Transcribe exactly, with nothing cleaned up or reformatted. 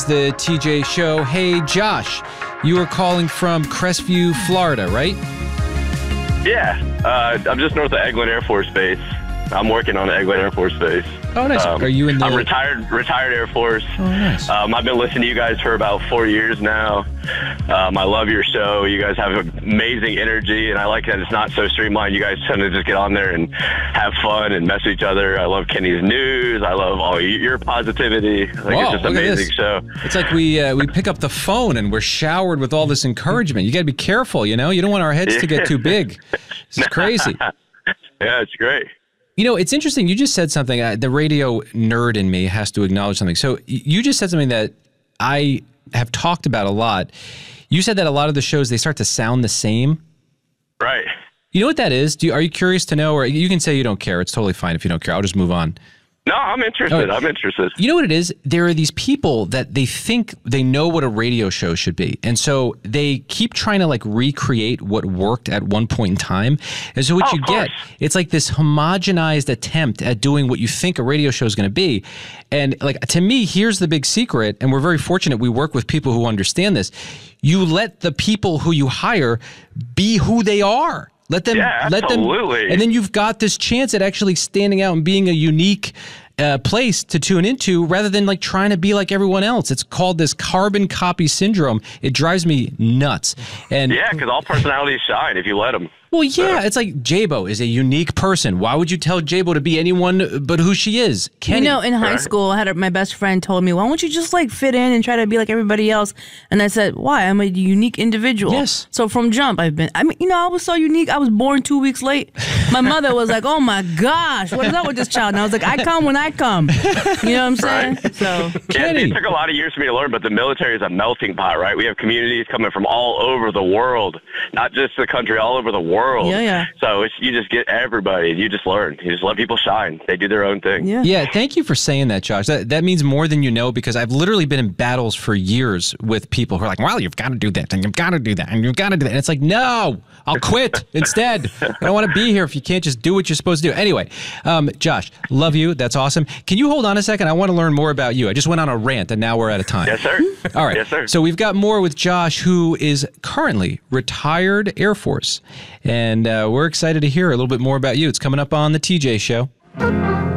The T J Show. Hey, Josh, you are calling from Crestview, Florida, right? Yeah, uh, I'm just north of Eglin Air Force Base. I'm working on the Eglin Air Force Base. Oh, nice. Um, are you in the... I'm retired, retired Air Force. Oh, nice. Um, I've been listening to you guys for about four years now. Um, I love your show. You guys have amazing energy, and I like that it's not so streamlined. You guys tend to just get on there and have fun and mess with each other. I love Kenny's news. I love all your positivity. I think Whoa, it's just an look at amazing this. show. It's like we uh, we pick up the phone and we're showered with all this encouragement. You got to be careful, you know? You don't want our heads to get too big. This is crazy. Yeah, it's great. You know, it's interesting. You just said something. Uh, the radio nerd in me has to acknowledge something. So you just said something that I have talked about a lot. You said that a lot of the shows, they start to sound the same. Right. You know what that is? Do you, are you curious to know? Or you can say you don't care. It's totally fine if you don't care. I'll just move on. No, I'm interested. Oh, I'm interested. You know what it is? There are these people that they think they know what a radio show should be. And so they keep trying to like recreate what worked at one point in time. And so what Oh, you of get, course. it's like this homogenized attempt at doing what you think a radio show is going to be. And like, to me, here's the big secret. And we're very fortunate we work with people who understand this. You let the people who you hire be who they are. Let them, Yeah, let them, absolutely. and then you've got this chance at actually standing out and being a unique uh, place to tune into rather than like trying to be like everyone else. It's called this carbon copy syndrome. It drives me nuts. And Yeah, because all personalities shine if you let them. well, yeah, it's like J-Bo is a unique person. Why would you tell J-Bo to be anyone but who she is? Kenny. You know, in high school, I had a, my best friend told me, why don't you just like fit in and try to be like everybody else? And I said, why? I'm a unique individual. Yes. So from jump, I've been, I mean, you know, I was so unique. I was born two weeks late. My mother was like, oh my gosh, what is up with this child? And I was like, I come when I come. You know what I'm saying? Right. So. Yeah, Kenny. it took a lot of years for me to learn, but the military is a melting pot, right? We have communities coming from all over the world, not just the country, all over the world. Yeah, yeah. So it's, you just get everybody. You just learn. You just let people shine. They do their own thing. Yeah. Yeah, thank you for saying that, Josh. That that means more than you know because I've literally been in battles for years with people who are like, well, you've got to do that, and you've got to do that, and you've got to do that. And it's like, no, I'll quit instead. I don't want to be here if you can't just do what you're supposed to do. Anyway, um, Josh, love you. That's awesome. Can you hold on a second? I want to learn more about you. I just went on a rant, and now we're out of time. Yes, sir. All right. Yes, sir. So we've got more with Josh, who is currently retired Air Force. And uh, we're excited to hear a little bit more about you. It's coming up on the T J Show.